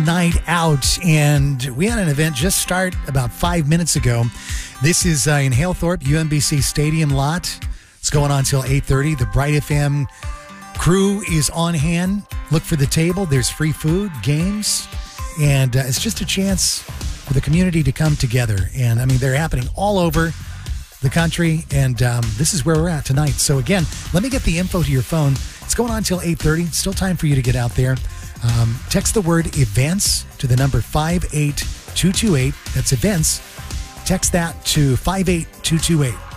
Night out, and we had an event just start about 5 minutes ago. This is in Halethorpe, UMBC Stadium lot. It's going on till 8:30. The Bright FM crew is on hand. Look for the table. There's free food, games, and it's just a chance for the community to come together. And I mean, they're happening all over the country, and this is where we're at tonight. So again, let me get the info to your phone. It's going on till 8:30. Still time for you to get out there. Text the word events to the number 58228. That's events. Text that to 58228.